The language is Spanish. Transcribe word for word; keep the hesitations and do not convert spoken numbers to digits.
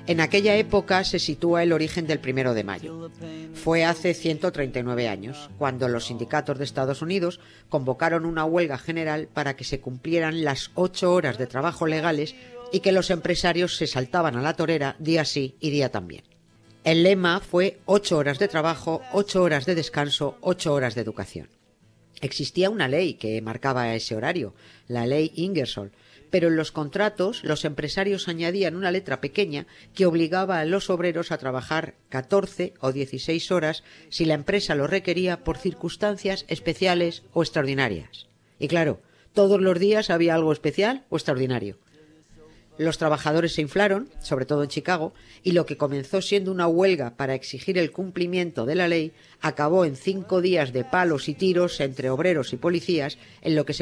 En aquella época se sitúa el origen del primero de mayo. Fue hace ciento treinta y nueve años, cuando los sindicatos de Estados Unidos convocaron una huelga general para que se cumplieran las ocho horas de trabajo legales y que los empresarios se saltaban a la torera día sí y día también. El lema fue ocho horas de trabajo, ocho horas de descanso, ocho horas de educación. Existía una ley que marcaba ese horario, la ley Ingersoll, pero en los contratos los empresarios añadían una letra pequeña que obligaba a los obreros a trabajar catorce o dieciséis horas si la empresa lo requería por circunstancias especiales o extraordinarias. Y claro, todos los días había algo especial o extraordinario. Los trabajadores se inflaron, sobre todo en Chicago, y lo que comenzó siendo una huelga para exigir el cumplimiento de la ley acabó en cinco días de palos y tiros entre obreros y policías, en lo que se